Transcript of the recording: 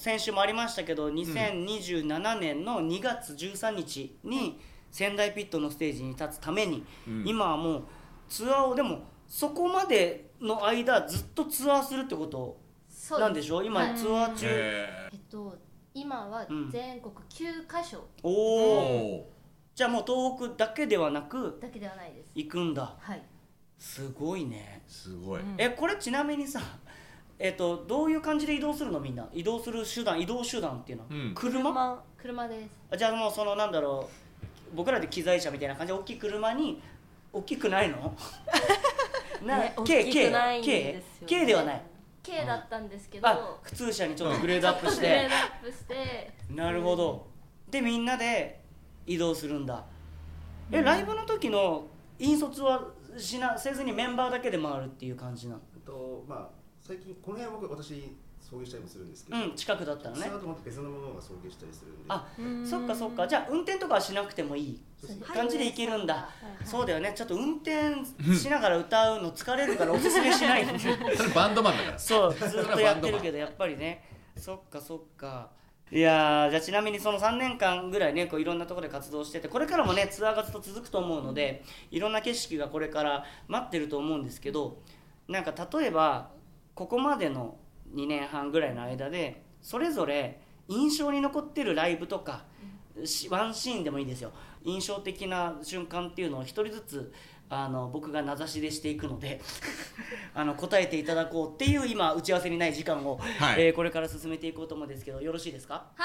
先週もありましたけど2027年の2月13日に仙台ピットのステージに立つために、今はもうツアーをでもそこまでの間ずっとツアーするってことなんでしょう。今ツアー中、 今は全国9カ所、 おお、じゃあもう東北だけではなくだけではないです。 行くんだ。 はい。 すごいね。 すごい。 これちなみにさ、どういう感じで移動するの？みんな移動する手段、移動手段っていうのは、 車です。 じゃあもうそのなんだろう、僕らで機材車みたいな感じで大きい車に、大きくないの？ 大きくないんですよね。 K ではない。 K だったんですけど、 普通車にちょっとグレードアップして、 グレードアップしてなるほど。でみんなで移動するんだ。ライブの時の引率はせずにメンバーだけで回るっていう感じなの？ 最近この辺は私送迎したりもするんですけど、 近くだったらね。 その後また別のものが送迎したりするんで。 そっかそっか。じゃあ運転とかはしなくてもいい感じで行けるんだ。そうだよね。ちょっと運転しながら歌うの疲れるからおすすめしないんでそれバンドマンだから。 そう、ずっとやってるけどやっぱりね。そっかそっか。いやじゃあちなみにその3年間ぐらいね、こういろんなところで活動してて、これからもねツアーがずっと続くと思うので、いろんな景色がこれから待ってると思うんですけど、なんか例えばここまでの2年半ぐらいの間でそれぞれ印象に残ってるライブとか、ワンシーンでもいいですよ、印象的な瞬間っていうのを一人ずつ僕が名指しでしていくので答えていただこうっていう今打ち合わせにない時間を、これから進めていこうと思うんですけど、よろしいですか？